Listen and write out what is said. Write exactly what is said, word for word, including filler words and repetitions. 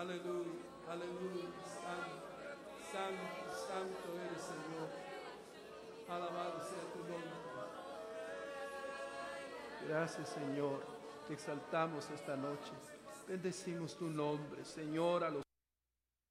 Aleluya, aleluya. Santo, santo, santo eres, Señor. Alabado sea tu nombre. Gracias, Señor. Te exaltamos esta noche. Bendecimos tu nombre, Señor, a los